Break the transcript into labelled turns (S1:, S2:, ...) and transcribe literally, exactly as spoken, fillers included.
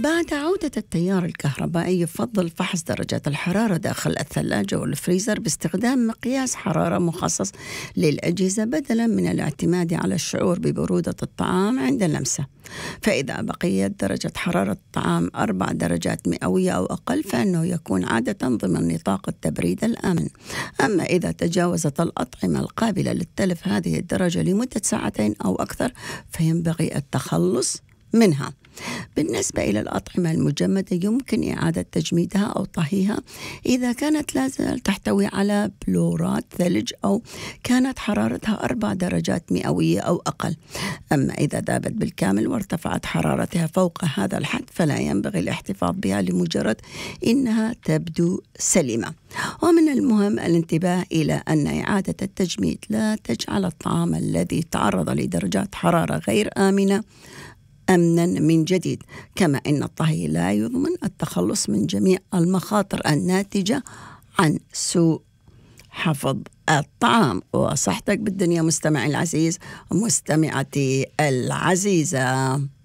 S1: بعد عودة التيار الكهربائي يفضل فحص درجة الحرارة داخل الثلاجة والفريزر باستخدام مقياس حرارة مخصص للأجهزة بدلا من الاعتماد على الشعور ببرودة الطعام عند لمسه. فإذا بقيت درجة حرارة الطعام أربع درجات مئوية أو أقل فإنه يكون عادة ضمن نطاق التبريد الآمن. أما إذا تجاوزت الأطعمة القابلة للتلف هذه الدرجة لمدة ساعتين أو أكثر فينبغي التخلص منها. بالنسبة إلى الأطعمة المجمدة يمكن إعادة تجميدها أو طهيها إذا كانت لا زال تحتوي على بلورات ثلج أو كانت حرارتها أربع درجات مئوية أو أقل. أما إذا ذابت بالكامل وارتفعت حرارتها فوق هذا الحد فلا ينبغي الاحتفاظ بها لمجرد إنها تبدو سليمة. ومن المهم الانتباه إلى أن إعادة التجميد لا تجعل الطعام الذي تعرض لدرجات حرارة غير آمنة أمنا من جديد، كما أن الطهي لا يضمن التخلص من جميع المخاطر الناتجة عن سوء حفظ الطعام. وصحتك بالدنيا مستمعي العزيز ومستمعتي العزيزة.